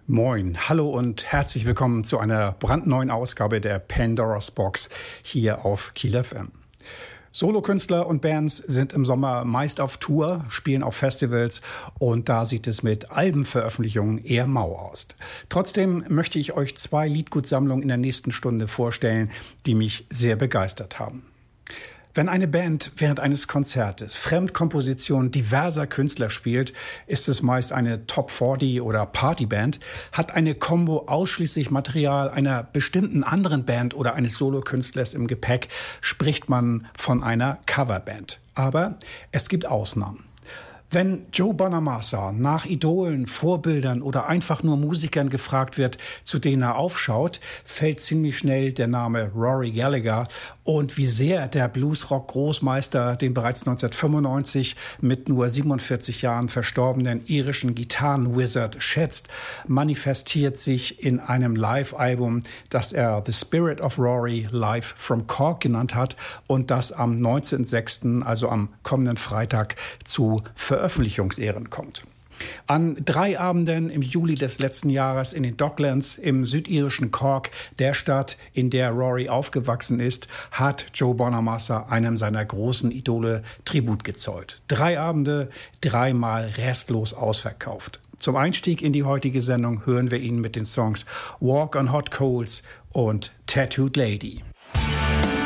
Moin, hallo und herzlich willkommen zu einer brandneuen Ausgabe der Pandora's Box hier auf Kiel FM. Solokünstler und Bands sind im Sommer meist auf Tour, spielen auf Festivals und da sieht es mit Albenveröffentlichungen eher mau aus. Trotzdem möchte ich euch 2 Liedgutsammlungen in der nächsten Stunde vorstellen, die mich sehr begeistert haben. Wenn eine Band während eines Konzertes Fremdkompositionen diverser Künstler spielt, ist es meist eine Top 40 oder Partyband. Hat eine Combo ausschließlich Material einer bestimmten anderen Band oder eines Solokünstlers im Gepäck, spricht man von einer Coverband. Aber es gibt Ausnahmen. Wenn Joe Bonamassa nach Idolen, Vorbildern oder einfach nur Musikern gefragt wird, zu denen er aufschaut, fällt ziemlich schnell der Name Rory Gallagher. Und wie sehr der Bluesrock-Großmeister den bereits 1995 mit nur 47 Jahren verstorbenen irischen Gitarren-Wizard schätzt, manifestiert sich in einem Live-Album, das er The Spirit of Rory Live from Cork genannt hat und das am 19.06., also am kommenden Freitag, zu Veröffentlichungsehren kommt. An 3 Abenden im Juli des letzten Jahres in den Docklands im südirischen Cork, der Stadt, in der Rory aufgewachsen ist, hat Joe Bonamassa einem seiner großen Idole Tribut gezollt. 3 Abende, 3-mal restlos ausverkauft. Zum Einstieg in die heutige Sendung hören wir ihn mit den Songs Walk on Hot Coals und Tattooed Lady.